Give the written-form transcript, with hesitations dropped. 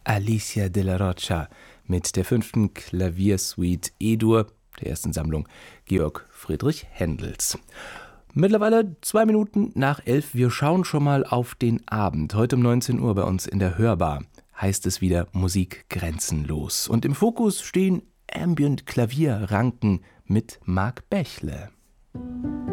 Alicia de la Rocha mit der 5. Klaviersuite E-Dur der ersten Sammlung Georg Friedrich Händels. Mittlerweile 2 Minuten nach 11. Wir schauen schon mal auf den Abend. Heute um 19 Uhr bei uns in der Hörbar heißt es wieder Musik grenzenlos. Und im Fokus stehen Ambient-Klavierranken mit Marc Bächle.